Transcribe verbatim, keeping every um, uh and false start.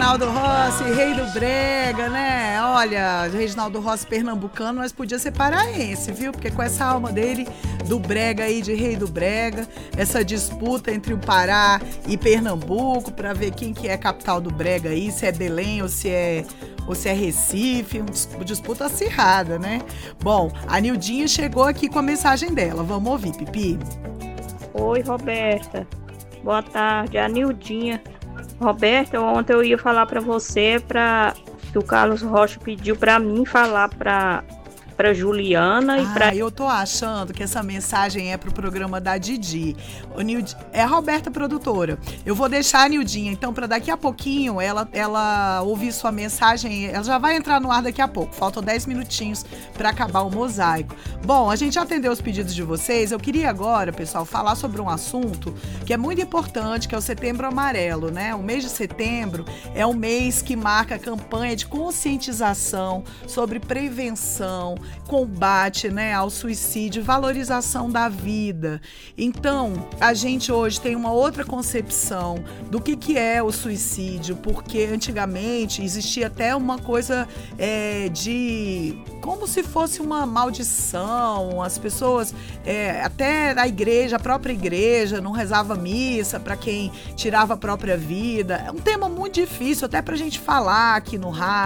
Reginaldo Rossi, rei do brega, né? Olha, Reginaldo Rossi pernambucano, mas podia ser paraense, viu? Porque com essa alma dele, do brega aí, de rei do brega, essa disputa entre o Pará e Pernambuco, pra ver quem que é a capital do brega aí, se é Belém ou se é, ou se é Recife, uma disputa acirrada, né? Bom, a Nildinha chegou aqui com a mensagem dela, vamos ouvir, Pipi. Oi, Roberta. Boa tarde, a Nildinha. Roberta, ontem eu ia falar para você para que o Carlos Rocha pediu para mim falar para para Juliana e ah, para eu tô achando que essa mensagem é pro programa da Didi. O Nildi... É a Roberta produtora. Eu vou deixar a Nildinha, então, para daqui a pouquinho ela, ela ouvir sua mensagem. Ela já vai entrar no ar daqui a pouco. Faltam dez minutinhos para acabar o mosaico. Bom, a gente já atendeu os pedidos de vocês. Eu queria agora, pessoal, falar sobre um assunto que é muito importante, que é o Setembro Amarelo, né? O mês de setembro é um mês que marca a campanha de conscientização sobre prevenção, combate, né, ao suicídio, valorização da vida. Então, a gente hoje tem uma outra concepção do que, que é o suicídio, porque antigamente existia até uma coisa é, de... como se fosse uma maldição, as pessoas, é, até a igreja, a própria igreja, não rezava missa para quem tirava a própria vida. É um tema muito difícil até pra gente falar aqui no rádio.